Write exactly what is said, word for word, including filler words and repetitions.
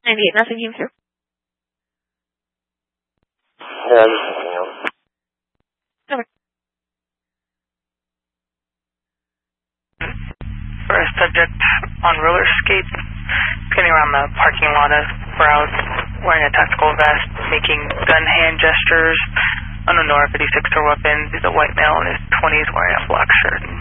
ninety-eight, nothing came through. Yeah, just something else. Okay. For a subject on roller skates, skating around the parking lot of Browse, wearing a tactical vest, making gun hand gestures, unknown R fifty-six or weapons. He's a white male in his twenties wearing a black shirt.